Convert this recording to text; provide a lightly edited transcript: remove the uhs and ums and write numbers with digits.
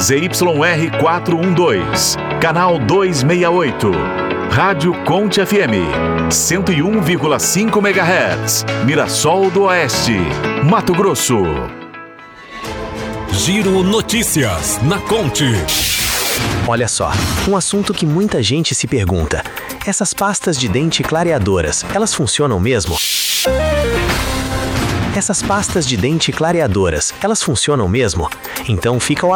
ZYR 412, canal 268. Rádio Conte FM, 101,5 MHz, Mirassol do Oeste, Mato Grosso. Giro Notícias na Conte. Olha só, um assunto que muita gente se pergunta. Essas pastas de dente clareadoras, elas funcionam mesmo? Essas pastas de dente clareadoras, elas funcionam mesmo? Então fica o